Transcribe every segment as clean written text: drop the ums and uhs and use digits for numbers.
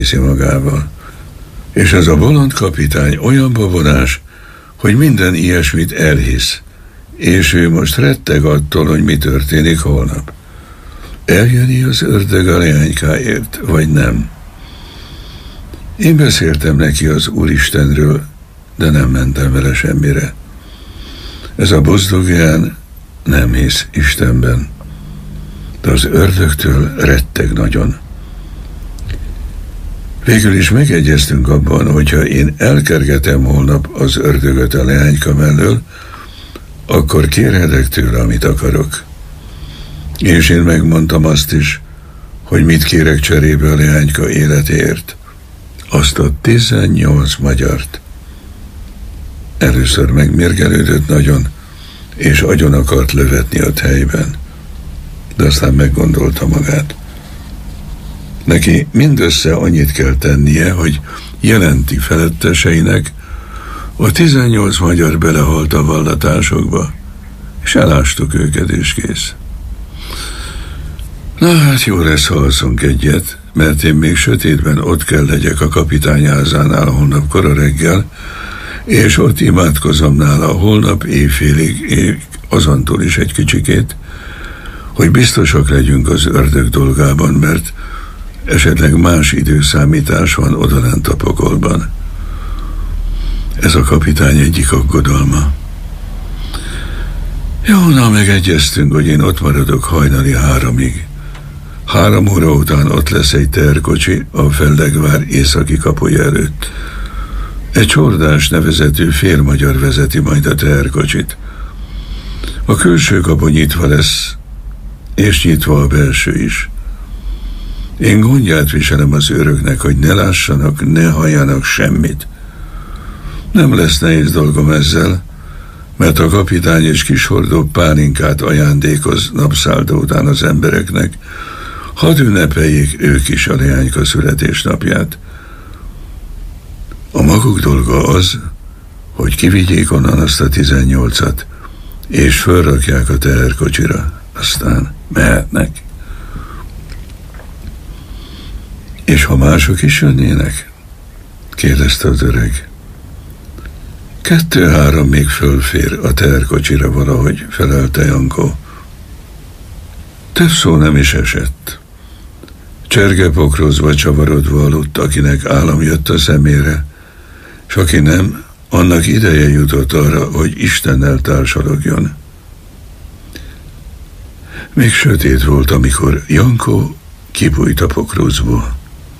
viszi magával. És ez a bolond kapitány olyan babonás, hogy minden ilyesmit elhisz, és ő most retteg attól, hogy mi történik holnap. Eljön az ördög a leánykáért, vagy nem? Én beszéltem neki az Úristenről, de nem mentem vele semmire. Ez a Buzdogján nem hisz Istenben, de az ördögtől retteg nagyon. Végül is megegyeztünk abban, hogyha én elkergetem holnap az ördögöt a leányka mellől, akkor kérhetek tőle, amit akarok. És én megmondtam azt is, hogy mit kérek cserébe a leányka életéért. Azt a 18 magyart. Először megmérgelődött nagyon, és agyon akart lövetni ott helyben. De aztán meggondolta magát. Neki mindössze annyit kell tennie, hogy jelenti feletteseinek, a 18 magyar belehalt a vallatásokba, és elástuk őket, és kész. Na hát jó lesz, ha alszunk egyet, mert én még sötétben ott kell legyek a kapitány házánál holnap kora reggel, és ott imádkozom nála holnap éjfélig, azantól is egy kicsikét, hogy biztosak legyünk az ördög dolgában, mert esetleg más időszámítás van odalent a pokolban. Ez a kapitány egyik aggodalma. Jó, na megegyeztünk, hogy én ott maradok hajnali 3-ig. 3 óra után ott lesz egy teherkocsi a Fellegvár északi kapuja előtt. Egy Csordás nevezetű félmagyar vezeti majd a teherkocsit. A külső kapu nyitva lesz, és nyitva a belső is. Én gondját viselem az őröknek, hogy ne lássanak, ne halljanak semmit. Nem lesz nehéz dolgom ezzel, mert a kapitány és kishordó pálinkát ajándékoz napszállda után az embereknek, hadd ünnepeljék ők is a leányka születésnapját. A maguk dolga az, hogy kivigyék onnan azt a 18-at, és fölrakják a teherkocsira, aztán mehetnek. És ha mások is jönnének? Kérdezte az öreg. 2-3 még fölfér a teherkocsira valahogy, felelte Jankó. Több szó nem is esett. Csergepokrozva, csavarodva aludt, akinek álom jött a szemére, s aki nem, annak ideje jutott arra, hogy Istennel társalogjon. Még sötét volt, amikor Jankó kibújt a pokrózból.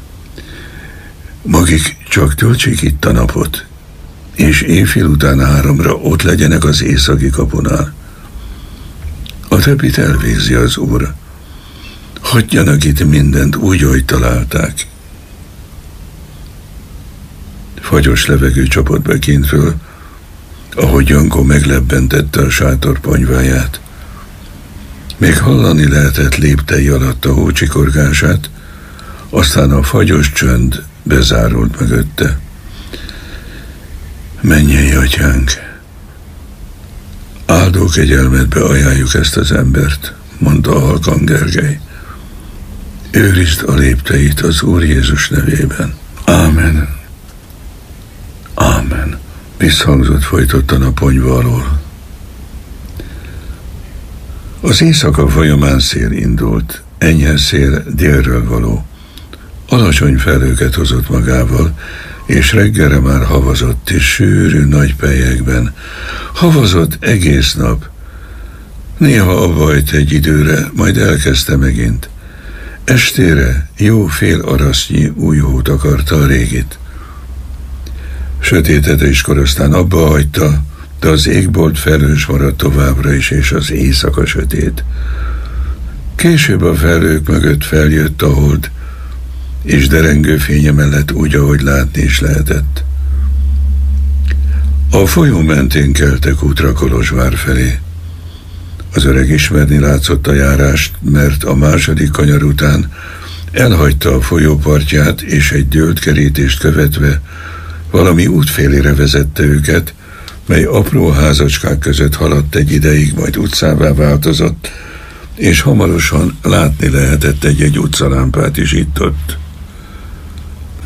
Magik csak töltsék itt a napot, és éjfél után 3-ra ott legyenek az északi kapunál. A többit elvégzi az Úr. Hagyjanak itt mindent úgy, ahogy találták. Fagyos levegő csapott be kintről, ahogy Jankó meglebbentette a sátor ponyváját. Még hallani lehetett léptei alatt a hócsikorgását, aztán a fagyos csönd bezárult mögötte. Mennyei atyánk, áldó kegyelmedbe ajánljuk ezt az embert, mondta halkan Gergely. Őrizd a lépteit az Úr Jézus nevében. Ámen. Ámen. Visszhangzott folytottan a ponyva alól. Az éjszaka folyamán szél indult, enyhe szél délről való. Alacsony felhőket hozott magával, és reggelre már havazott, és sűrű nagy pelyekben. Havazott egész nap. Néha abbajt egy időre, majd elkezdte megint. Estére jó fél arasznyi új hót akarta a régit. Sötétedéskor aztán abba hagyta, de az égbolt felhős maradt továbbra is, és az éjszaka sötét. Később a felhők mögött feljött a hold, és derengő fénye mellett úgy, ahogy látni is lehetett. A folyó mentén keltek útra Kolozsvár felé. Az öreg ismerni látszott a járást, mert a második kanyar után elhagyta a folyó partját, és egy dőlt kerítést követve valami útfélére vezette őket, mely apró házacskák között haladt egy ideig, majd utcává változott, és hamarosan látni lehetett egy-egy utcalámpát is itt-ott.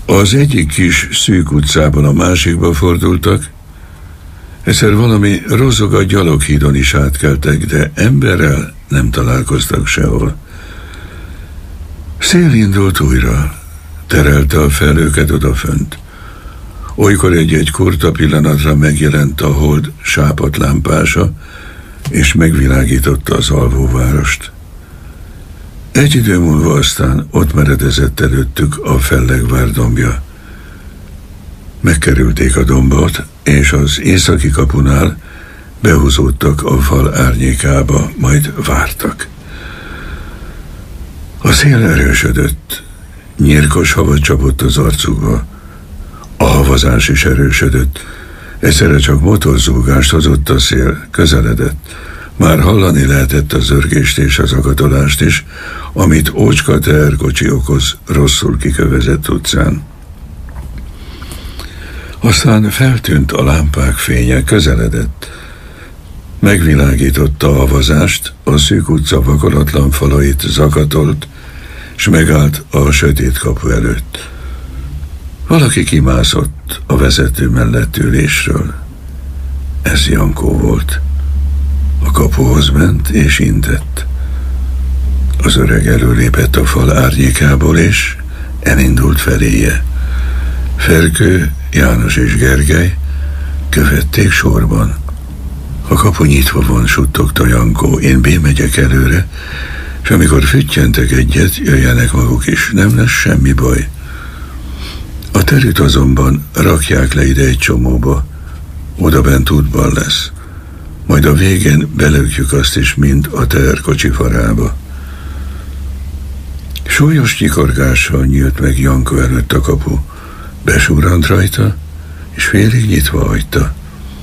Az egyik kis szűk utcában a másikba fordultak. Egyszer valami rozog a gyaloghídon is átkeltek, de emberrel nem találkoztak sehol. Szél indult újra, terelte a felhőket odafönt. Olykor egy-egy kurta pillanatra megjelent a hold sápadt lámpása, és megvilágította az alvóvárost. Egy idő múlva aztán ott meredezett előttük a Fellegvár dombja. Megkerülték a dombot, és az északi kapunál behúzódtak a fal árnyékába, majd vártak. A szél erősödött, nyírkos hava csapott az arcukba. A havazás is erősödött, egyszerre csak motorzúgást hozott a szél, közeledett. Már hallani lehetett az zörgést és az akatolást is, amit ócska teherkocsi okoz rosszul kikövezett utcán. Aztán feltűnt a lámpák fénye, közeledett. Megvilágította a havazást, a szűk utca vakolatlan falait zakatolt, s megállt a sötét kapu előtt. Valaki kimászott a vezető mellett ülésről. Ez Jankó volt. A kapuhoz ment és intett. Az öreg előlépett a fal árnyékából, és elindult feléje. Ferkő, János és Gergely követték sorban. A kapu nyitva van, suttogta Jankó, én bémegyek előre, és amikor füttyentek egyet, jöjjenek maguk is, nem lesz semmi baj. A terüt azonban rakják le ide egy csomóba, odabent útban lesz. Majd a végén belökjük azt is mind a teherkocsi farába. Súlyos nyikorgással nyílt meg Jankó előtt a kapu. Besúrant rajta, és félig nyitva hagyta.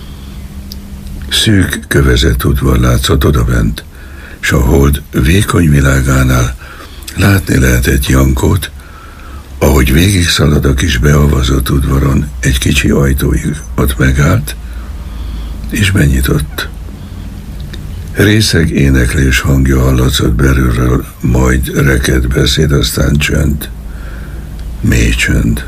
Szűk, kövezett udvar látszott odabent, s a hold vékony világánál látni lehetett Jankót, ahogy végig szalad a kis beavazott udvaron egy kicsi ajtóig, ott megállt, és benyitott. Részeg éneklés hangja hallatszott belülről, majd reked beszéd, aztán csönd. Mély csönd.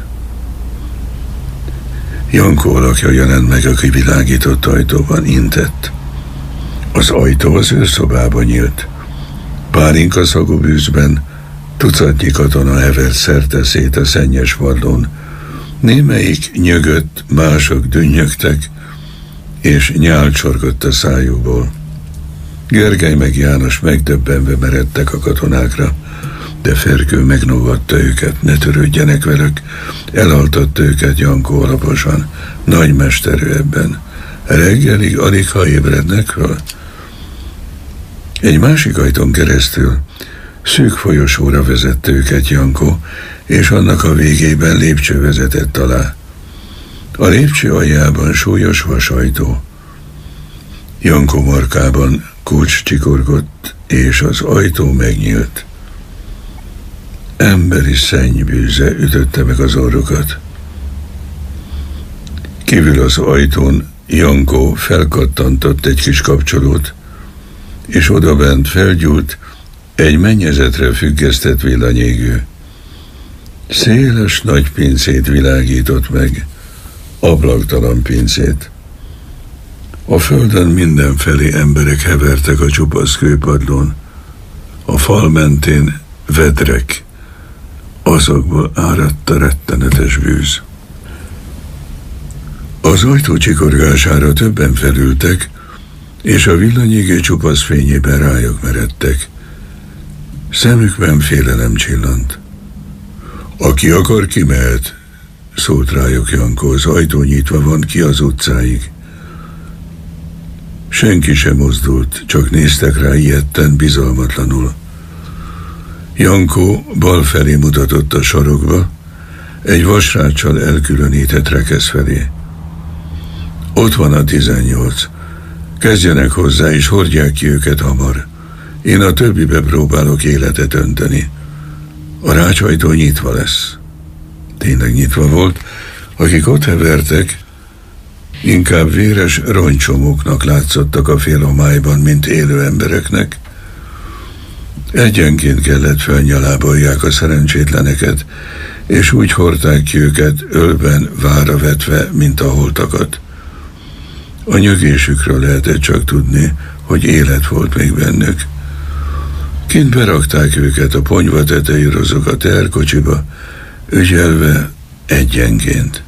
Jankó alakja jelent meg a kivilágított ajtóban, intett. Az ajtó az ő szobába nyílt. Pálinka szagú bűzben tucatnyi katona hevert szerte szét a szennyes vallón. Némelyik nyögött, mások dünnyögtek, és nyál csorgott a szájukból. Gergely meg János megdöbbenve meredtek a katonákra, de Ferkő megnógatta őket, ne törődjenek velük, elaltatta őket Jankó alaposan, nagy mesterő ebben. Reggelig alig ha ébrednek föl. Egy másik ajtón keresztül szűk folyosóra vezette őket Jankó, és annak a végében lépcső vezetett alá. A lépcső aljában súlyos vasajtó. Jankó markában kulcs csikorgott, és az ajtó megnyílt. Emberi szennybűze ütötte meg az orrukat. Kívül az ajtón Jankó felkattantott egy kis kapcsolót, és odabent felgyújt egy mennyezetre függesztett villanyégő. Széles nagy pincét világított meg, ablaktalan pincét. A földön mindenfelé emberek hevertek a csupasz kőpadlón. A fal mentén vedrek, azokból áradt a rettenetes bűz. Az ajtó csikorgására többen felültek, és a villanyégő csupasz fényében rájuk meredtek. Szemükben félelem csillant. Aki akar, kimehet, szólt rájuk Jankó, az ajtó nyitva van, ki az utcáig. Senki sem mozdult, csak néztek rá ijedten, bizalmatlanul. Jankó bal felé mutatott a sarokba, egy vasráccsal elkülönített rekesz felé. Ott van a 18. Kezdjenek hozzá, és hordják ki őket hamar. Én a többibe próbálok életet önteni. A rácsajtó nyitva lesz. Tényleg nyitva volt. Akik ott hevertek, inkább véres rongycsomóknak látszottak a félhomályban, mint élő embereknek. Egyenként kellett felnyalábolják a szerencsétleneket, és úgy hordták ki őket ölben várra vetve, mint a holtakat. A nyögésükről lehetett csak tudni, hogy élet volt még bennük. Kint berakták őket a ponyva tetejű rozok a teherkocsiba, ügyelve egyenként.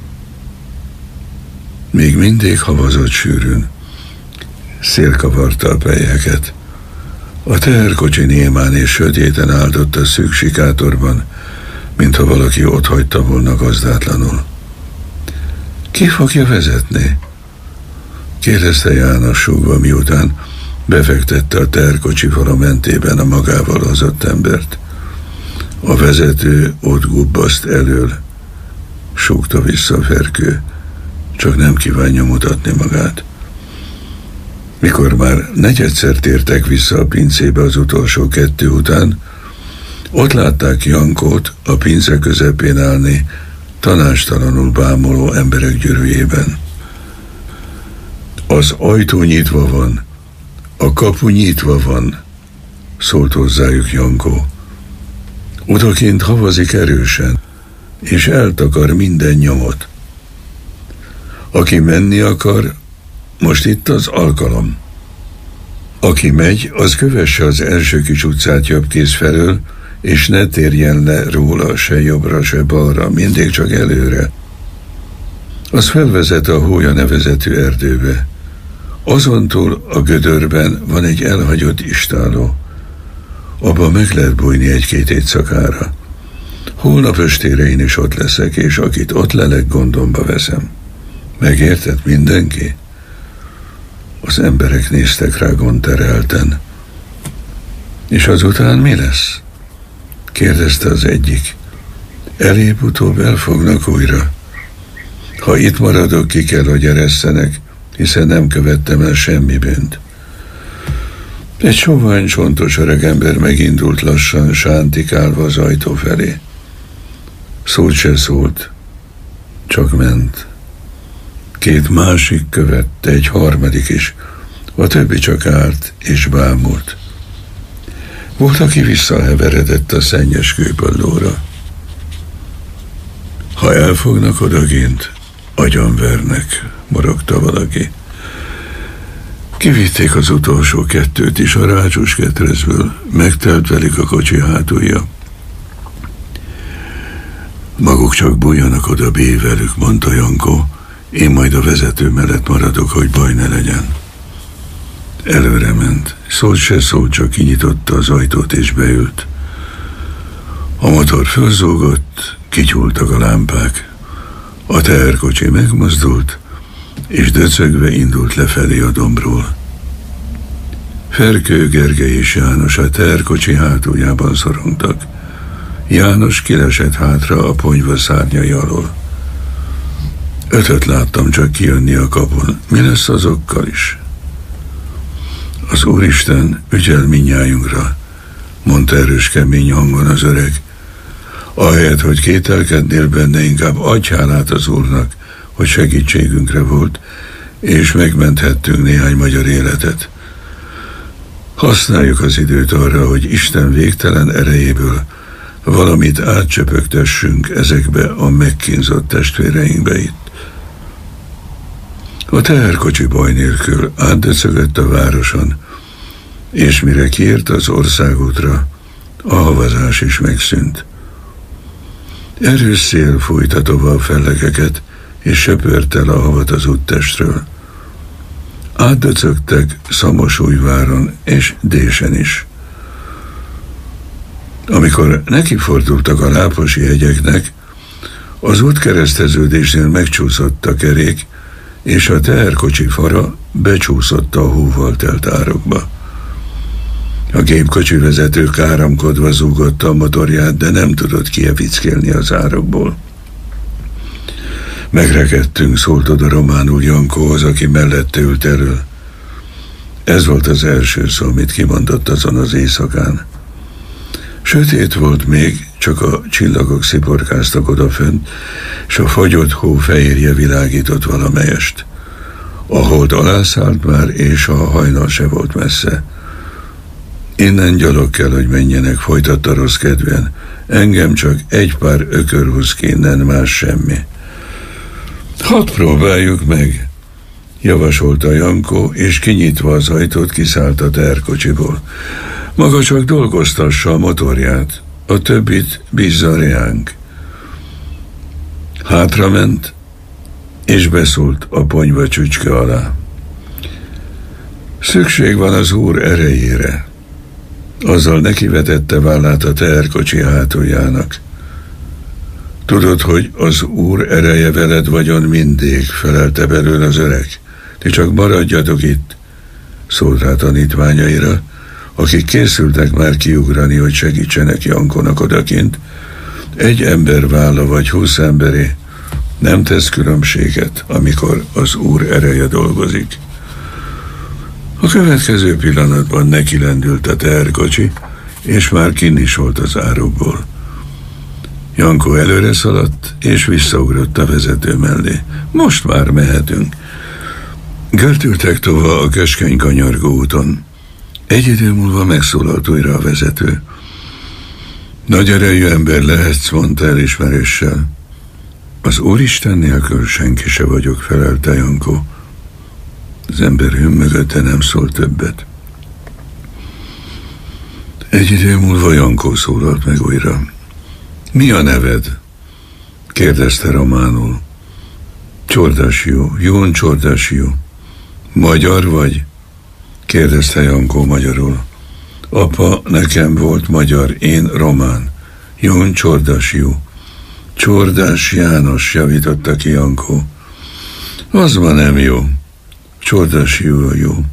Még mindig havazott sűrűn. Szél kavarta a pelyheket. A teherkocsi némán és sötéten áldott a szűk sikátorban, mintha valaki otthagyta volna gazdátlanul. Ki fogja vezetni? Kérdezte János súgva, miután befektette a teherkocsi fala mentében a magával hozott embert. A vezető ott gubbaszt elől, súgta vissza Ferkő, csak nem kívánja mutatni magát. Mikor már negyedszer tértek vissza a pincébe az utolsó 2 után, ott látták Jankót a pince közepén állni, tanácstalanul bámuló emberek gyűrűjében. Az ajtó nyitva van, a kapu nyitva van, szólt hozzájuk Jankó. Odakint havazik erősen, és eltakar minden nyomot. Aki menni akar, most itt az alkalom. Aki megy, az kövesse az első kis utcát jobbkéz felől, és ne térjen le róla se jobbra, se balra, mindig csak előre. Az felvezet a Hólya nevezetű erdőbe. Azontól a gödörben van egy elhagyott istálló. Abba meg lehet bújni 1-2 éjszakára. Holnap estére én is ott leszek, és akit ott lelek, gondomba veszem. Megértett mindenki? Az emberek néztek rá gondterelten. És azután mi lesz? Kérdezte az egyik. Elébb-utóbb elfognak újra. Ha itt maradok, ki kell, hogy eresszenek, hiszen nem követtem el semmi bűnt. Egy sovány, csontos öregember megindult lassan, sántikálva az ajtó felé. Szót se szólt, csak ment. 2 másik követte, egy harmadik is, a többi csak állt és bámult. Volt, aki visszaheveredett a szennyes kőpadlóra. Ha elfognak odagint, agyonvernek, morogta valaki. Kivitték az utolsó 2 is a rácsos ketrezből, megtelt velük a kocsi hátulja. Maguk csak bújjanak oda velük, mondta Jankó, én majd a vezető mellett maradok, hogy baj ne legyen. Előre ment, szólt se szólt, csak kinyitotta az ajtót és beült. A motor fölzúgott, kigyúltak a lámpák, a teherkocsi megmozdult, és döcögve indult lefelé a dombról. Ferkő, Gergely és János a teherkocsi hátuljában szorongtak. János kilesett hátra a ponyva szárnyai alól. 5 láttam csak kijönni a kapun. Mi lesz azokkal is? Az Úristen ügyel mindnyájunkra, mondta erős kemény hangon az öreg. Ahelyett, hogy kételkednél benne, inkább adj hálát az Úrnak, hogy segítségünkre volt, és megmenthettünk néhány magyar életet. Használjuk az időt arra, hogy Isten végtelen erejéből valamit átcsöpögtessünk ezekbe a megkínzott testvéreinkbe itt. A teherkocsi baj nélkül átdöcögött a városon, és mire kiért az országútra, a havazás is megszűnt. Erős szél fújta tovább fellegeket, és söpört el a havat az úttestről. Átdöcögtek Szamosújváron és Désen is. Amikor nekifordultak a Láposi hegyeknek, az útkereszteződésnél megcsúszott a kerék, és a teherkocsi fara becsúszott a hóval telt árokba. A gépkocsi vezető káromkodva zúgotta a motorját, de nem tudott kievickélni az árokból. Megrekedtünk, szólt oda románul Jankóhoz, aki mellette ült elől. Ez volt az első szó, amit kimondott azon az éjszakán. Sötét volt még, csak a csillagok sziporkáztak odafönt, s a fagyott hó fehérje világított valamelyest. A hold alászállt már, és a hajnal se volt messze. Innen gyalog kell, hogy menjenek, folytatta rossz kedven. Engem csak egy pár ökör húz ki innen, más semmi. Hadd próbáljuk meg, javasolta Jankó, és kinyitva az ajtót kiszállt a terkocsiból. Maga csak dolgoztassa a motorját, a többit bízza ránk. Hátrament, és beszólt a ponyva csücske alá. Szükség van az Úr erejére. Azzal nekivetette vállát a teherkocsi hátuljának. Tudod, hogy az Úr ereje veled vagyon mindig, felelte belőle az öreg. Ti csak maradjatok itt, szólt rá tanítványaira, akik készültek már kiugrani, hogy segítsenek Jankónak odakint. Egy ember válla vagy 20 emberé nem tesz különbséget, amikor az Úr ereje dolgozik. A következő pillanatban neki lendült a teherkocsi, és már kinn is volt az árokból. Jankó előre szaladt, és visszaugrott a vezető mellé. Most már mehetünk. Gördültek tovább a keskeny kanyargó úton. Egy idő múlva megszólalt újra a vezető. Nagy erejű ember lehetsz, mondta elismeréssel. Az Úristen nélkül senki se vagyok, felelte Jankó. Az ember hümmögött, de nem szólt többet. Egy idő múlva Jankó szólalt meg újra. Mi a neved? kérdezte románul. Csordasjú, Jón Csordasjú. Magyar vagy? kérdezte Jankó magyarul. Apa nekem volt magyar, én román. Jón Csordasjú. Csordás János, javította ki Jankó. Az ma nem jó. Csordasjú a jó.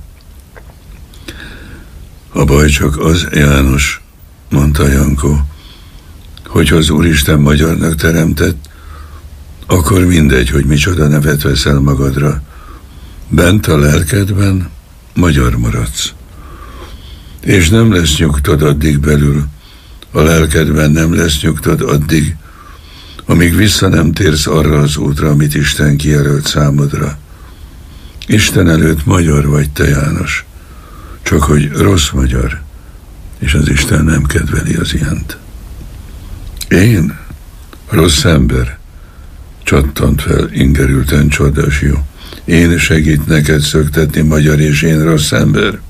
A baj csak az, János, mondta Jankó, hogy az Úristen magyarnak teremtett, akkor mindegy, hogy micsoda nevet veszel magadra. Bent a lelkedben magyar maradsz. És nem lesz nyugtod addig belül, a lelkedben nem lesz nyugtod addig, amíg vissza nem térsz arra az útra, amit Isten kijelölt számodra. Isten előtt magyar vagy te, János, csak hogy rossz magyar, és az Isten nem kedveli az ilyent. Én? Rossz ember? Csattant fel ingerülten Csordasjú. Én segít neked szöktetni magyar, és én rossz ember?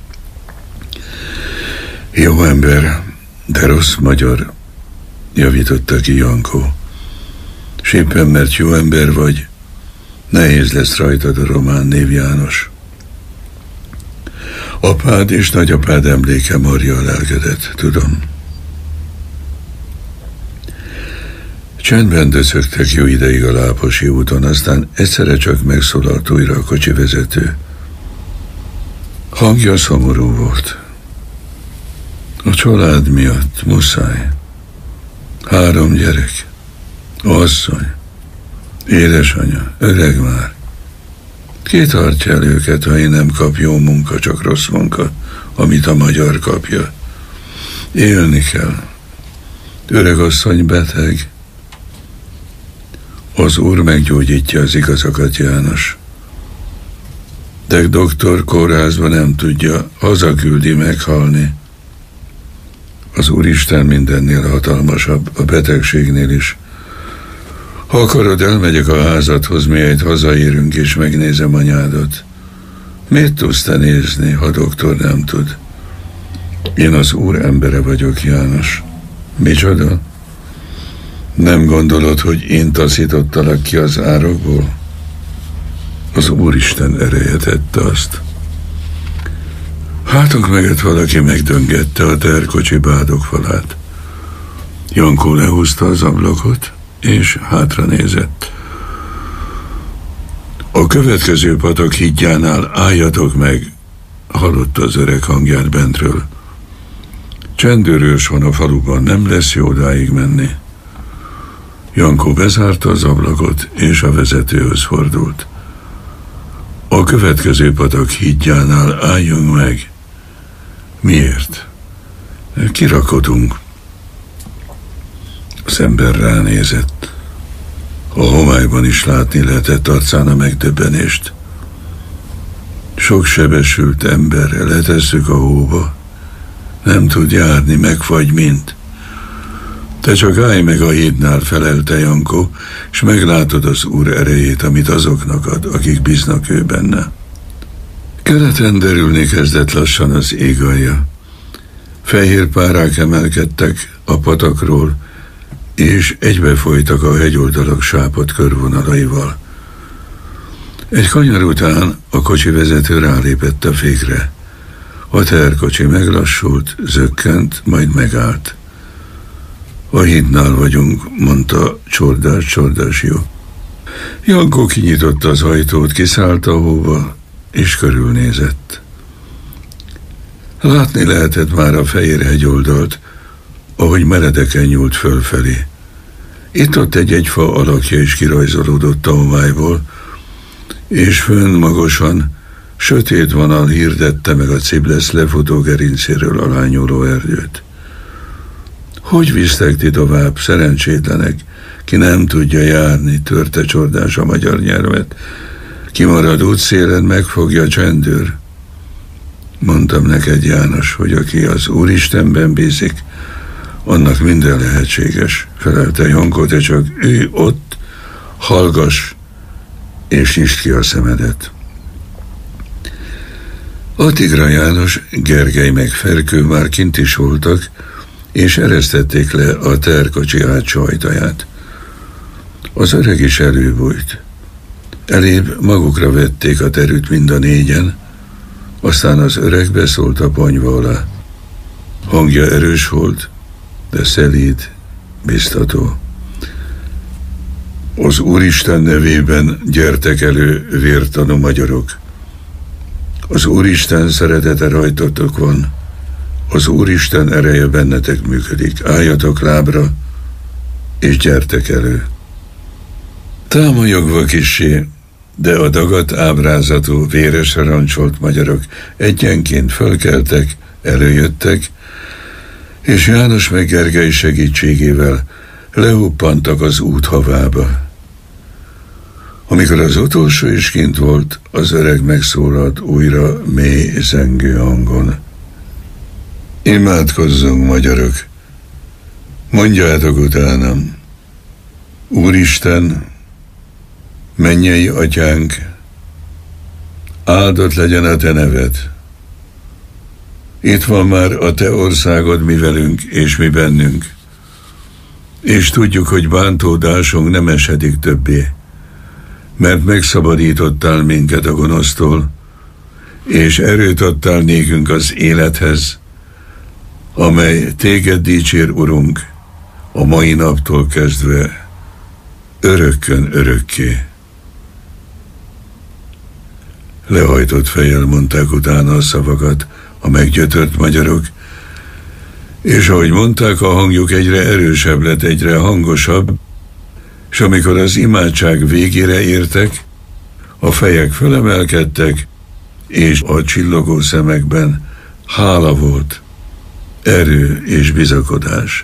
Jó ember, de rossz magyar, javította ki Jankó. S éppen mert jó ember vagy, nehéz lesz rajtad a román név, János. Apád és nagyapád emléke marja a lelkedet, tudom. Csendben döcögtek jó ideig a Láposi úton, aztán egyszerre csak megszólalt újra a kocsivezető. Hangja szomorú volt. A család miatt muszáj. 3 gyerek, asszony, édesanyja, öreg már. Ki tartja el őket, ha én nem kap jó munka, csak rossz munka, amit a magyar kapja? Élni kell. Öregasszony beteg. Az Úr meggyógyítja az igazakat, János. De doktor kórházba nem tudja, hazaküldi meghalni. Az Úristen mindennél hatalmasabb, a betegségnél is. Ha akarod, elmegyek a házadhoz, mihelyt hazaérünk, és megnézem anyádat. Mit tudsz te nézni, ha doktor nem tud? Én az Úr embere vagyok, János. Micsoda? Nem gondolod, hogy én taszítottalak ki az árokból? Az Úristen ereje tette azt. Hátunk mögött valaki megdöngette a terkocsi bádogfalát. Jankó lehúzta az ablakot, és hátra nézett. A következő patak hídjánál álljatok meg, hallotta az öreg hangját bentről. Csendőrös van a faluban, nem lesz jó odáig menni. Jankó bezárta az ablakot, és a vezetőhöz fordult. A következő patak hídjánál álljunk meg. Miért? Kirakodunk. Az ember ránézett. A homályban is látni lehetett arcán a megdöbbenést. Sok sebesült emberre letesszük a hóba. Nem tud járni, megfagy mind. Te csak állj meg a hídnál, felelte Jankó, és meglátod az Úr erejét, amit azoknak ad, akik bíznak ő benne. Keleten derülni kezdett lassan az ég alja. Fehér párák emelkedtek a patakról, és egybefolytak a hegyoldalak sápadt körvonalaival. Egy kanyar után a kocsivezető rálépett a fékre. A teherkocsi meglassult, zökkent, majd megállt. A hídnál vagyunk, mondta Csordás jó. Jankó kinyitotta az ajtót, kiszállt a hóba, és körülnézett. Látni lehetett már a fehér hegyoldalt, ahogy meredeken nyúlt fölfelé. Itt-ott egy fa alakja is kirajzolódott a homályból, és fönn magasan sötét vonal hirdette meg a Ciblesz lefutó gerincéről alányuló erdőt. Hogy visztek ti tovább, szerencsétlenek, ki nem tudja járni, törte Csordás a magyar nyelvet. Kimarad útszélen, megfogja a csendőr. Mondtam neked, János, hogy aki az Úristenben bízik, annak minden lehetséges, felelte Jankó, te csak ülj ott, hallgass, és nyisd ki a szemedet. Addigra János, Gergely meg Ferkő már kint is voltak, és eresztették le a teherkocsi hátsó ajtaját. Az öreg is előbújt. Elébb magukra vették a terüt mind a négyen, aztán az öreg beszólt a ponyva alá. Hangja erős volt, de szelíd, biztató. Az Úristen nevében gyertek elő, vértanú magyarok. Az Úristen szeretete rajtatok van, az Úristen ereje bennetek működik. Álljatok lábra, és gyertek elő. Támolyogva kissé, de a dagat ábrázatú, véresre rancsolt magyarok egyenként fölkeltek, előjöttek, és János meg Gergely segítségével lehuppantak az út havába. Amikor az utolsó is kint volt, az öreg megszólalt újra mély zengő hangon. Imádkozzunk, magyarok! Mondjátok utánam! Úristen, mennyei atyánk, áldott legyen a te neved. Itt van már a te országod mi velünk és mi bennünk, és tudjuk, hogy bántódásunk nem esedik többé, mert megszabadítottál minket a gonosztól, és erőt adtál nékünk az élethez, amely téged dicsér, Urunk, a mai naptól kezdve, örökkön örökké. Lehajtott fejjel mondták utána a szavakat a meggyötört magyarok, és ahogy mondták, a hangjuk egyre erősebb lett, egyre hangosabb, és amikor az imádság végére értek, a fejek fölemelkedtek, és a csillogó szemekben hála volt, erő és bizakodás.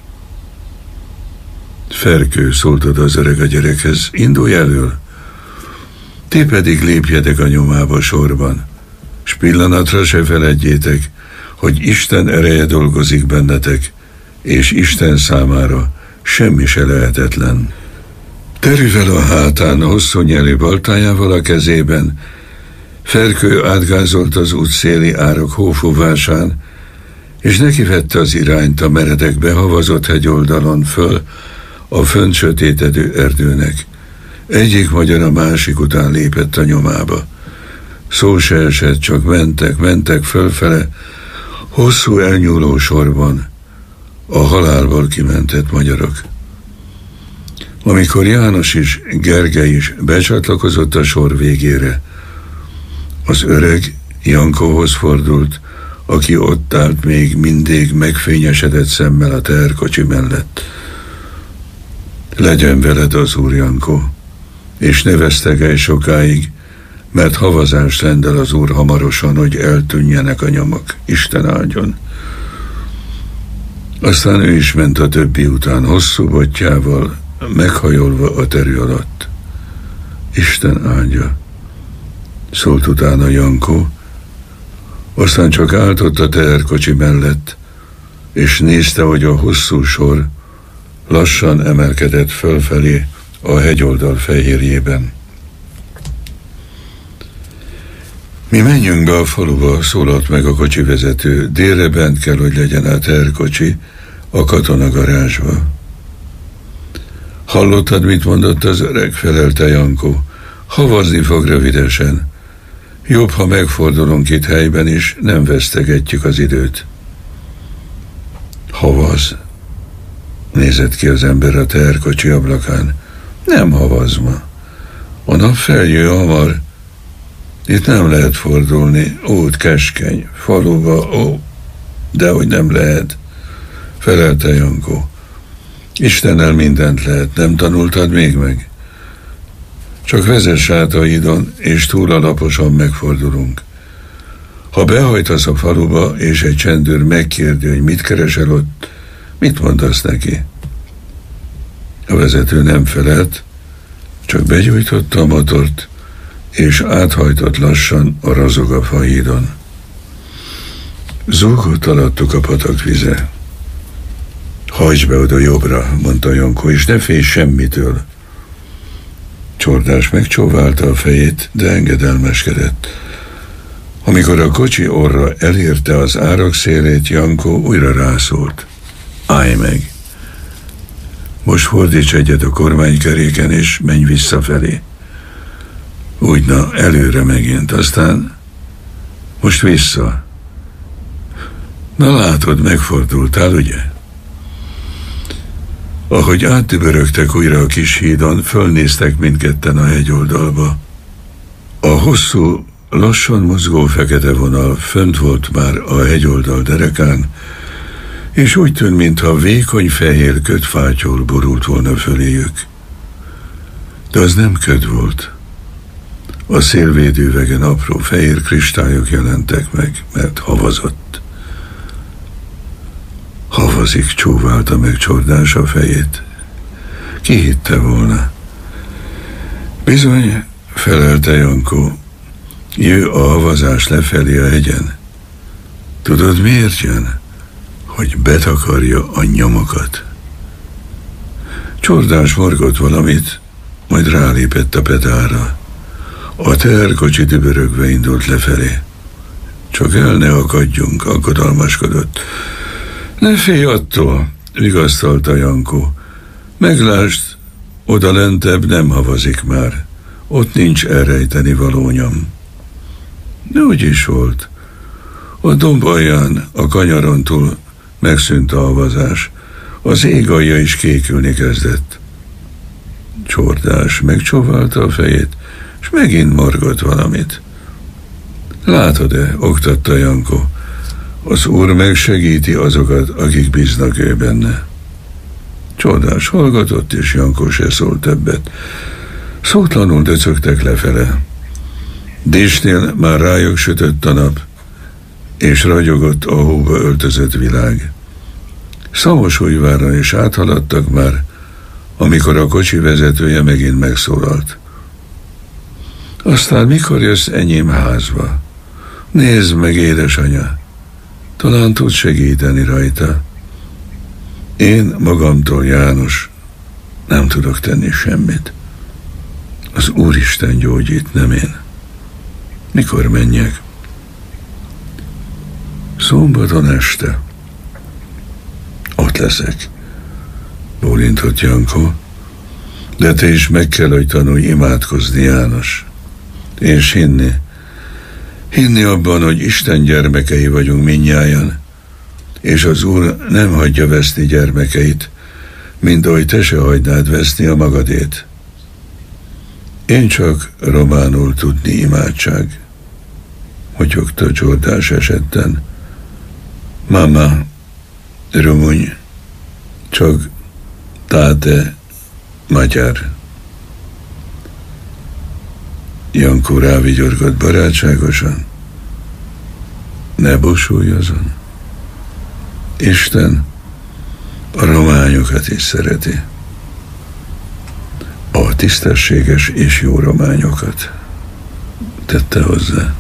Ferkő, szóltad az öreg a gyerekhez, indulj elől, ti pedig lépjetek a nyomába sorban, s pillanatra se feledjétek, hogy Isten ereje dolgozik bennetek, és Isten számára semmi se lehetetlen. Terűvel a hátán, hosszú nyelű baltájával a kezében, Ferkő átgázolt az útszéli árok hófúvásán, és nekivette az irányt a meredek behavazott hegyoldalon föl a fönt sötétedő erdőnek. Egyik magyar a másik után lépett a nyomába. Szó se esett, csak mentek fölfele, hosszú elnyúló sorban, a halálból kimentett magyarok. Amikor János is, Gergely is becsatlakozott a sor végére, az öreg Jankóhoz fordult, aki ott állt még mindig megfényesedett szemmel a teherkocsi mellett. Legyen veled az Úr, Jankó, és ne vesztegelj sokáig, mert havazást rendel az Úr hamarosan, hogy eltűnjenek a nyomok. Isten áldjon. Aztán ő is ment a többi után, hosszú botjával, meghajolva a terű alatt. Isten áldja, szólt utána Jankó, aztán csak állt ott a teherkocsi mellett, és nézte, hogy a hosszú sor lassan emelkedett fölfelé a hegyoldal fehérjében. Mi menjünk be a faluba, szólalt meg a kocsivezető. Délre bent kell, hogy legyen a terkocsi a katonagarázsba. Hallottad, mit mondott az öreg, felelte Jankó. Havazni fog rövidesen. Jobb, ha megfordulunk itt helyben is, nem vesztegetjük az időt. Havaz? Nézett ki az ember a teherkocsi ablakán. Nem havaz ma. A nap feljő hamar. Itt nem lehet fordulni. Út keskeny, faluba, dehogy nem lehet, felelte Jankó. Istennel mindent lehet, nem tanultad még meg? Csak vezess át a hídon, és túl alaposan megfordulunk. Ha behajtasz a faluba, és egy csendőr megkérdi, hogy mit keresel ott, mit mondasz neki? A vezető nem felelt, csak begyújtotta a motort, és áthajtott lassan a Razogafa hídon. Zúgott alattuk a patak vize. Hajtsd be oda jobbra, mondta Jankó, és ne félj semmitől. Csordás megcsóválta a fejét, de engedelmeskedett. Amikor a kocsi orra elérte az árak szélét, Jankó újra rászólt. Állj meg! Most fordíts egyet a kormánykeréken, és menj visszafelé. Úgy, na, előre megint, aztán most vissza. Na látod, megfordultál, ugye? Ahogy átdübörögtek újra a kis hídon, fölnéztek mindketten a hegyoldalba. A hosszú, lassan mozgó fekete vonal fönt volt már a hegyoldal derekán, és úgy tűnt, mintha vékony fehér kötfátyol borult volna föléjük. De az nem köd volt. A szélvédővegen apró fehér kristályok jelentek meg, mert havazott. Havazik, csóválta meg Csordás a fejét. Ki hitte volna? Bizony, felelte Jankó. Jö a havazás lefelé a hegyen. Tudod, miért jön? Hogy betakarja a nyomokat. Csordás morgott valamit, majd rálépett a pedálra. A teherkocsi dübörögve indult lefelé. Csak el ne akadjunk, aggodalmaskodott. Ne félj attól, vigasztalta Jankó. Meglásd, oda lentebb nem havazik már. Ott nincs elrejteni való nyom. De úgy is volt. A domb alján, a kanyaron túl megszűnt a havazás. Az ég alja is kékülni kezdett. Csordás megcsóválta a fejét, és megint morgott valamit. Látod-e, oktatta Jankó, az Úr megsegíti azokat, akik bíznak ő benne. Csordás hallgatott, és Jankó se szólt többet. Szótlanul döcögtek lefele. Désnél már rájuk sütött a nap, és ragyogott a hóba öltözött világ. Szamosújváron is áthaladtak már, amikor a kocsi vezetője megint megszólalt. Aztán mikor jössz enyém házba? Nézd meg, édesanya, talán tud segíteni rajta. Én magamtól, János, nem tudok tenni semmit. Az Úristen gyógyít, nem én. Mikor menjek? Szombaton este. Ott leszek, bólintott Jankó. De te is meg kell, hogy tanulj imádkozni, János. És hinni abban, hogy Isten gyermekei vagyunk mindnyájan, és az Úr nem hagyja veszni gyermekeit, mint ahogy te se hagynád veszni a magadét. Én csak románul tudni imádság, motyogta Csordás esetten. Mama, rumuny, csak táte, magyar. Jankó rávigyorgott barátságosan. Ne bósulj azon. Isten a rományokat is szereti. A tisztességes és jó rományokat, tette hozzá.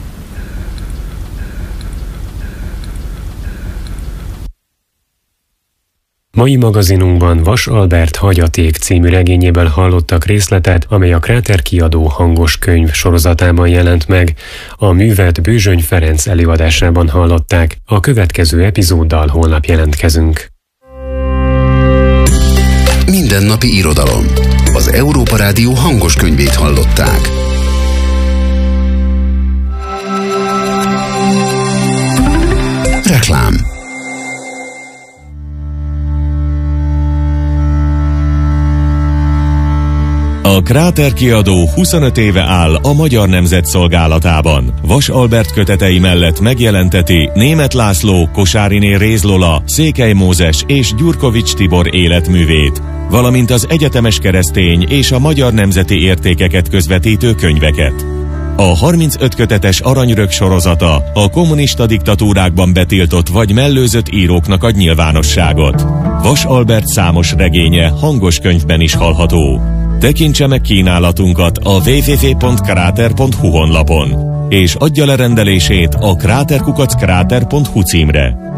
Mai magazinunkban Vas Albert Hagyaték című regényéből hallottak részletet, amely a Kráter kiadó hangos könyv sorozatában jelent meg. A művet Bőzsöny Ferenc előadásában hallották. A következő epizóddal holnap jelentkezünk. Mindennapi irodalom. Az Európa Rádió hangos könyvét hallották. Reklám. A Kráter kiadó 25 éve áll a Magyar Nemzet szolgálatában. Vas Albert kötetei mellett megjelenteti Németh László, Kosáriné Réz Lola, Székely Mózes és Gyurkovics Tibor életművét, valamint az egyetemes keresztény és a magyar nemzeti értékeket közvetítő könyveket. A 35 kötetes Aranyrög sorozata a kommunista diktatúrákban betiltott vagy mellőzött íróknak ad nyilvánosságot. Vas Albert számos regénye hangos könyvben is hallható. Tekintse meg kínálatunkat a www.krater.hu honlapon, és adja le rendelését a kráterkukackráter.hu címre.